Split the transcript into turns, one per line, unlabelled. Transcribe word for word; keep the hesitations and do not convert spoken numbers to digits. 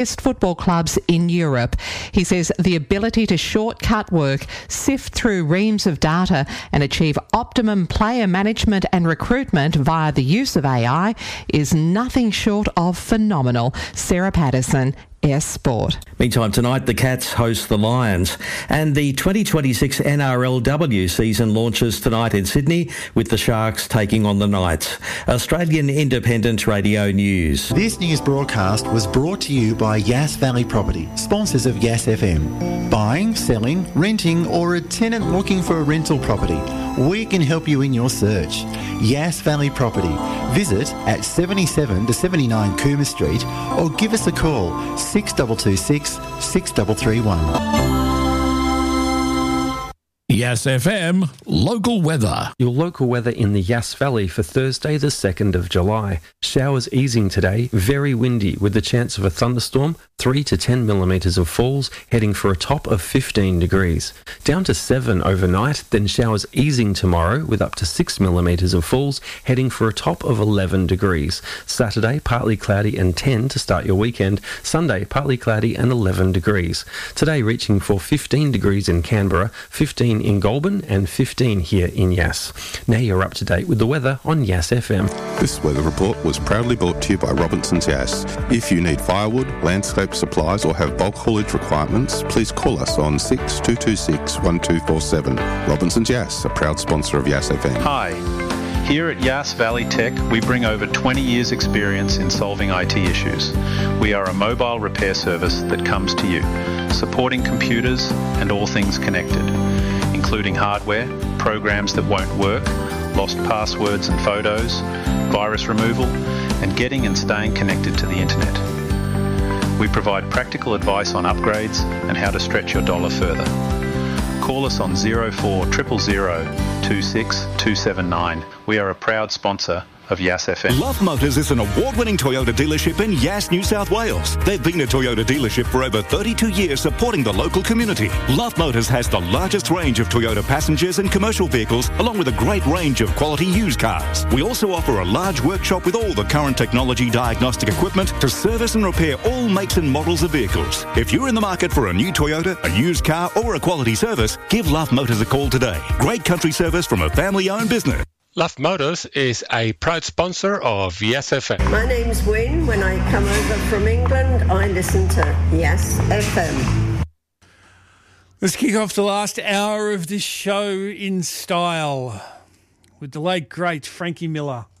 best football clubs in Europe. He says the ability to shortcut work, sift through reams of data and achieve optimum player management and recruitment via the use of A I is nothing short of phenomenal. Sarah Patterson, S Sport.
Meantime, tonight the Cats host the Lions, and the twenty twenty-six N R L W season launches tonight in Sydney with the Sharks taking on the Knights. Australian Independent Radio News.
This news broadcast was brought to you by Yass Valley Property, sponsors of Yass F M. Buying, selling, renting, or a tenant looking for a rental property, we can help you in your search. Yass Valley Property. Visit at seventy-seven to seventy-nine Coomer Street or give us a call six two two six, six three three one.
Yass F M, local weather.
Your local weather in the Yass Valley for Thursday the second of July. Showers easing today, very windy with the chance of a thunderstorm, three to ten millimetres of falls, heading for a top of fifteen degrees. Down to seven overnight, then showers easing tomorrow with up to six millimetres of falls, heading for a top of eleven degrees. Saturday, partly cloudy and ten to start your weekend. Sunday, partly cloudy and eleven degrees. Today reaching for fifteen degrees in Canberra, fifteen in Goulburn and fifteen here in Yass. Now you're up to date with the weather on Yass F M.
This weather report was proudly brought to you by Robinson's Yass. If you need firewood, landscape supplies or have bulk haulage requirements, please call us on six two two six, one two four seven. Robinson's Yass, a proud sponsor of Yass F M.
Hi. Here at Yass Valley Tech, we bring over twenty years experience in solving I T issues. We are a mobile repair service that comes to you, supporting computers and all things connected, including hardware, programs that won't work, lost passwords and photos, virus removal, and getting and staying connected to the internet. We provide practical advice on upgrades and how to stretch your dollar further. Call us on zero four zero zero zero two six two seven nine. We are a proud sponsor of Yass F M.
Love Motors is an award-winning Toyota dealership in Yass, New South Wales. They've been a Toyota dealership for over thirty-two years, supporting the local community. Love Motors has the largest range of Toyota passengers and commercial vehicles, along with a great range of quality used cars. We also offer a large workshop with all the current technology diagnostic equipment to service and repair all makes and models of vehicles. If you're in the market for a new Toyota, a used car, or a quality service, give Love Motors a call today. Great country service from a family-owned business.
Love Motors is a proud sponsor of Yass F M.
My name's Wynne. When I come over from England, I listen to Yass F M.
Let's kick off the last hour of this show in style with the late, great Frankie Miller.